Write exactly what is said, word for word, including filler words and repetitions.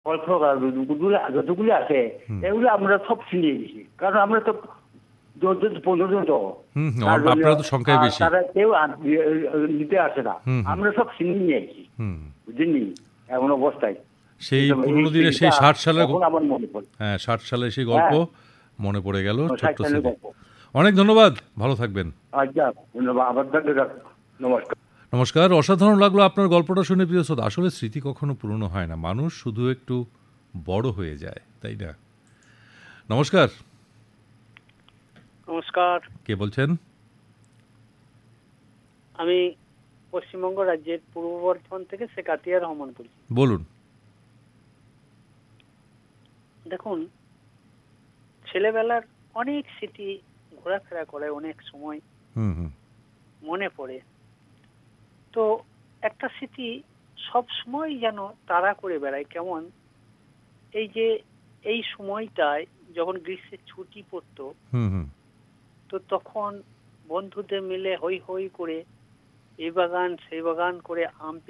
গল্প যতগুলো যতগুলো আছে এগুলো আমরা সব চিনিয়ে দিছি, কারণ আমরা তো পনেরো জন তো আপনারা তো সংখ্যায় বেশি, তারা কেউ নিতে আসে না, আমরা সব চিনি নিয়েছি, বুঝলি এমন অবস্থায়। সেই পুরোনো দিনে সেই ষাট সালের আমার মনে পড়ে, হ্যাঁ ষাট সালের সেই গল্প মনে পড়ে গেল। ছোট্ট স্মৃতি। অনেক ধন্যবাদ, ভালো থাকবেন। আচ্ছা, ধন্যবাদ, আবার নমস্কার। নমস্কার। অসাধারণ লাগলো আপনার গল্পটা শুনে প্রিয় শ্রোতা। আসলে স্মৃতি কখনো পুরনো হয় না, মানুষ শুধু একটু বড় হয়ে যায়, তাই না? নমস্কার। নমস্কার। কে বলছেন? আমি পশ্চিমবঙ্গ রাজ্যের পূর্ব বর্ধমান থেকে শেখ আতিয়ার রহমান বলছি। বলুন। দেখুন, ছেলেবেলার অনেক স্মৃতি ঘোরাফেরা করে, অনেক সময় মনে পড়ে। তো একটা স্মৃতি সব সময় যেন তাড়া করে বেড়ায়, কেমন এই যে এই সময়টায় যখন গ্রীষ্মের ছুটি পড়তো, তো তখন বন্ধুদের মিলে হই হই করে এই বাগান সেই বাগান করে আম